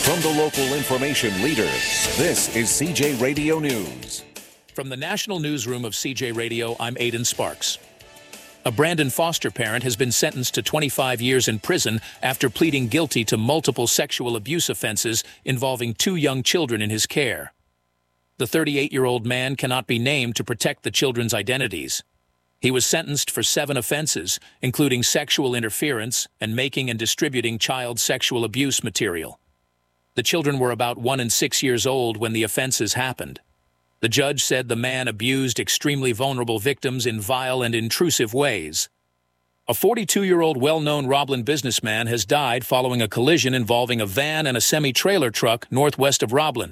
From the local information leader, this is CJ Radio News. From the National Newsroom of CJ Radio, I'm Aidan Sparks. A Brandon foster parent has been sentenced to 25 years in prison after pleading guilty to multiple sexual abuse offenses involving 2 young children in his care. The 38-year-old man cannot be named to protect the children's identities. He was sentenced for 7 offenses, including sexual interference and making and distributing child sexual abuse material. The children were about 1 and 6 years old when the offenses happened. The judge said the man abused extremely vulnerable victims in vile and intrusive ways. A 42-year-old well-known Roblin businessman has died following a collision involving a van and a semi-trailer truck northwest of Roblin.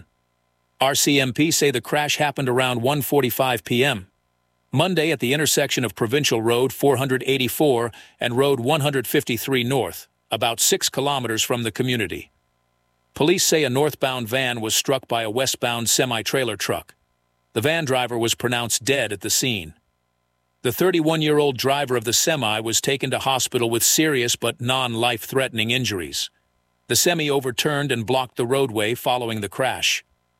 RCMP say the crash happened around 1:45 p.m. Monday at the intersection of Provincial Road 484 and Road 153 North, about 6 kilometers from the community. Police say a northbound van was struck by a westbound semi-trailer truck. The van driver was pronounced dead at the scene. The 31-year-old driver of the semi was taken to hospital with serious but non-life-threatening injuries. The semi overturned and blocked the roadway following the crash.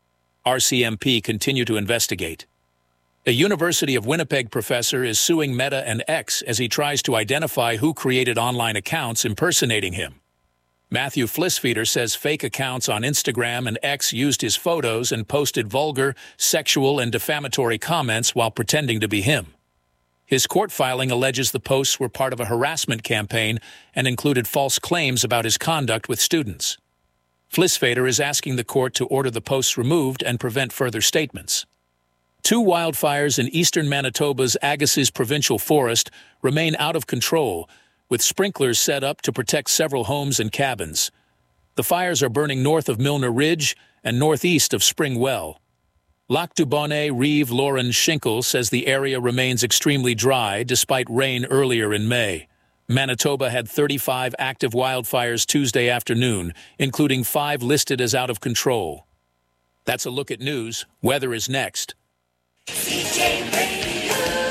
RCMP continue to investigate. A University of Winnipeg professor is suing Meta and X as he tries to identify who created online accounts impersonating him. Matthew Flisfeeder says fake accounts on Instagram and X used his photos and posted vulgar, sexual, and defamatory comments while pretending to be him. His court filing alleges the posts were part of a harassment campaign and included false claims about his conduct with students. Flisfeeder is asking the court to order the posts removed and prevent further statements. 2 wildfires in eastern Manitoba's Agassiz Provincial Forest remain out of control, with sprinklers set up to protect several homes and cabins. The fires are burning north of Milner Ridge and northeast of Spring Well. Lac du Bonnet Reeve Lauren Schinkel says the area remains extremely dry despite rain earlier in May. Manitoba had 35 active wildfires Tuesday afternoon, including 5 listed as out of control. That's a look at news. Weather is next. CJ Radio,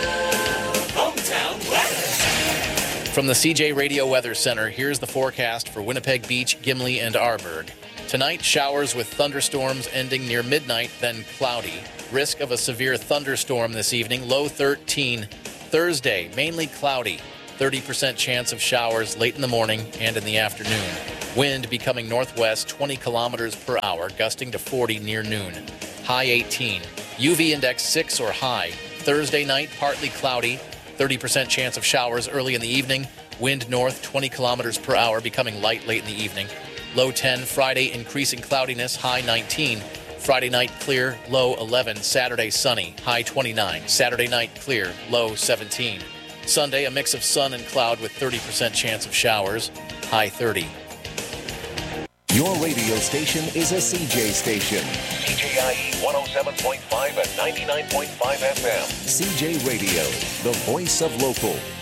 hometown weather. From the CJ Radio Weather Center, here's the forecast for Winnipeg Beach, Gimli, and Arborg. Tonight, showers with thunderstorms ending near midnight, then cloudy. Risk of a severe thunderstorm this evening, low 13. Thursday, mainly cloudy. 30% chance of showers late in the morning and in the afternoon. Wind becoming northwest 20 kilometers per hour, gusting to 40 near noon. High 18. UV index 6 or high. Thursday night, partly cloudy. 30% chance of showers early in the evening. Wind north 20 kilometers per hour, becoming light late in the evening. Low 10. Friday, increasing cloudiness, high 19. Friday night, clear, low 11. Saturday, sunny, high 29. Saturday night, clear, low 17. Sunday, a mix of sun and cloud with 30% chance of showers, high 30. Your radio station is a CJ station. CJIE 107.5 and 99.5 FM. CJ Radio, the voice of local.